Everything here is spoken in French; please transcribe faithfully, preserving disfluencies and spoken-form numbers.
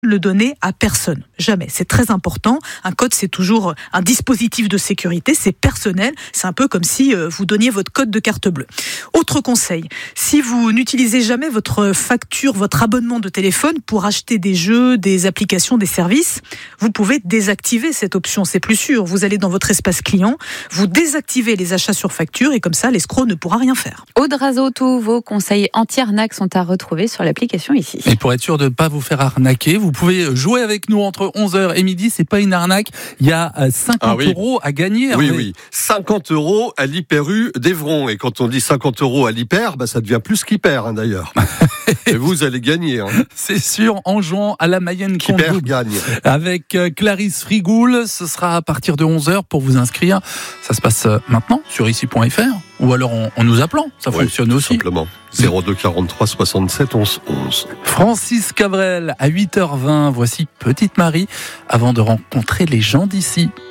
le donner à personne. Jamais. C'est très important. Un code, c'est toujours un dispositif de sécurité. C'est personnel. C'est un peu comme si vous donniez votre code de carte bleue. Autre conseil. Si vous n'utilisez jamais votre facture, votre abonnement de téléphone pour acheter des jeux, des applications, des services, vous pouvez désactiver cette option. C'est plus sûr. Vous allez dans votre espace client, vous désactivez les achats sur facture et comme ça, l'escroc ne pourra rien faire. Aude Razo, tous vos conseils anti-arnaque sont à retrouver sur l'application ici. Et pour être sûr de ne pas vous faire arnaquer, vous pouvez jouer avec nous entre onze heures et midi. C'est pas une arnaque. Il y a cinquante ah oui. euros à gagner. Oui, oui. cinquante euros à l'Hyper U d'Evron. Et quand on dit cinquante euros à l'Hyper, bah, ça devient plus qu'Hyper, hein, d'ailleurs. Et vous allez gagner. Hein. C'est sûr, en jouant à la Mayenne Hyper gagne. Avec Clarisse Frigoul. Ce sera à partir de onze heures pour vous inscrire. Ça se passe maintenant sur ici point f r ou alors en, en nous appelant. Ça oui, fonctionne aussi. Simplement. zéro deux quarante-trois soixante-sept onze onze. Francis Cabrel à huit heures vingt. Voici Petite Marie avant de rencontrer les gens d'ici.